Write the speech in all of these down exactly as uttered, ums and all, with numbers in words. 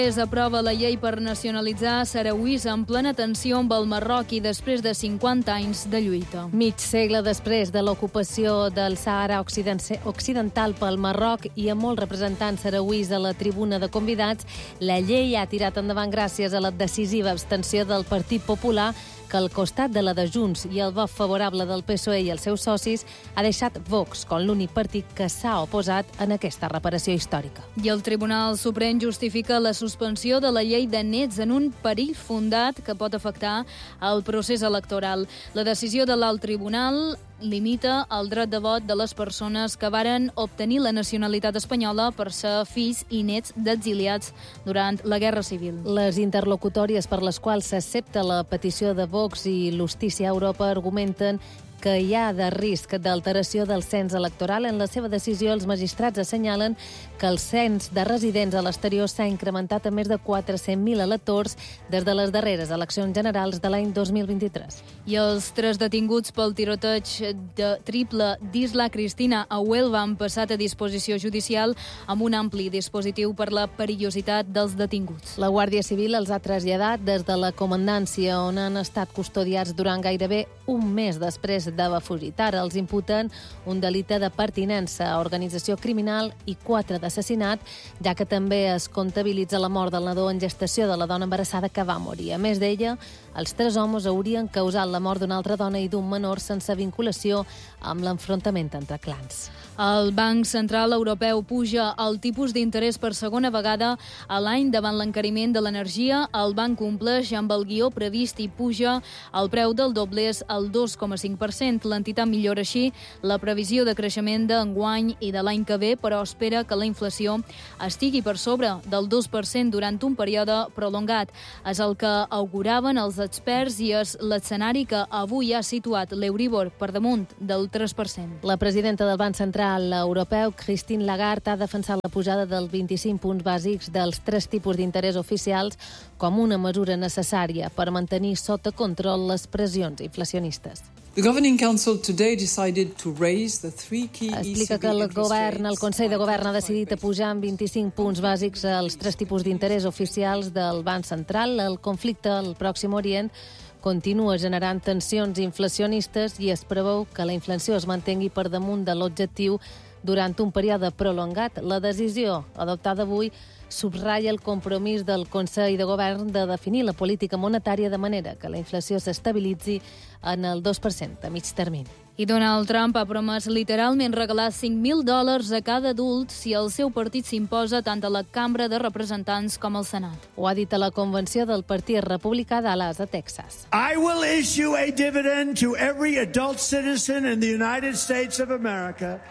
Es aprova la llei per nacionalitzar sarauís en plena tensió amb el Marroc i després de cinquanta anys de lluita. Mig segle després de l'ocupació del Sàhara Occidental pel Marroc i amb molts representants sarauís a la tribuna de convidats, la llei ha tirat endavant gràcies a la decisiva abstenció del Partit Popular, que al costat de la de Junts i el vot favorable del P S O E i els seus socis ha deixat Vox com l'únic partit que s'ha oposat en aquesta reparació històrica. I el Tribunal Suprem justifica la suspensió de la llei de nets en un perill fundat que pot afectar el procés electoral. La decisió de l'Alt Tribunal limita el dret de vot de les persones que varen obtenir la nacionalitat espanyola per ser fills i nets d'exiliats durant la Guerra Civil. Les interlocutòries per les quals s'accepta la petició de Vox i l'Hostícia a Europa argumenten que hi ha de risc d'alteració del cens electoral. En la seva decisió, els magistrats assenyalen que el cens de residents a l'exterior s'ha incrementat a més de quatre-cents mil electors des de les darreres eleccions generals de l'any dos mil vint-i-tres. I els tres detinguts pel tiroteig de triple d'Isla Cristina a Huelva han passat a disposició judicial amb un ampli dispositiu per la perillositat dels detinguts. La Guàrdia Civil els ha traslladat des de la comandància on han estat custodiats durant gairebé un mes després d'haver fugit. Ara els imputen un delicte de pertinença a organització criminal i quatre d'assassinat, ja que també es comptabilitza la mort del nadó en gestació de la dona embarassada que va morir. A més d'ella, els tres homes haurien causat la mort d'una altra dona i d'un menor sense vinculació amb l'enfrontament entre clans. El Banc Central Europeu puja el tipus d'interès per segona vegada a l'any davant l'encariment de l'energia. El banc compleix amb el guió previst i puja el preu del doblers al dos coma cinc per cent. L'entitat millora així la previsió de creixement d'enguany i de l'any que ve, però espera que la inflació estigui per sobre del dos per cent durant un període prolongat. És el que auguraven els experts i és l'escenari que avui ha situat l'Euribor per damunt del tres per cent. La presidenta del Banc Central Europeu, Christine Lagarde, ha defensat la pujada dels vint-i-cinc punts bàsics dels tres tipus d'interès oficials com una mesura necessària per mantenir sota control les pressions inflacionistes. The Governing Council today decided to raise the three key Explica que el govern, el Consell de Govern ha decidit pujar en vint-i-cinc punts bàsics els tres tipus d'interès oficials del Banc Central. El conflicte al Pròxim Orient continua generant tensions inflacionistes i es preveu que la inflació es mantengui per damunt de l'objectiu durant un període prolongat. La decisió adoptada avui subratlla el compromís del Consell de Govern de definir la política monetària de manera que la inflació s'estabilitzi en el dos per cent a mig termini. I Donald Trump ha promès literalment regalar cinc mil dòlars a cada adult si el seu partit s'imposa tant a la Cambra de Representants com al Senat. Ho ha dit a la convenció del Partit Republicà a Dallas, a Texas. I will issue a dividend to every adult citizen in the United States of America.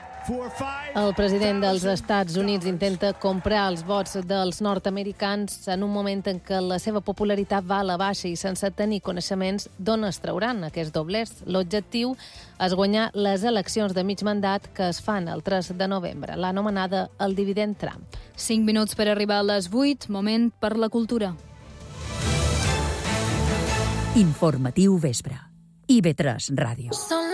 El president dels Estats Units intenta comprar els vots dels nord-americans en un moment en què la seva popularitat va a la baixa i sense tenir coneixements d'on es trauran aquests doblers. L'objectiu és guanyar les eleccions de mig mandat que es fan el tres de novembre, l'anomenada el dividend Trump. Cinc minuts per arribar a les vuit, moment per la cultura. Informatiu vespre. I ve tres Ràdio.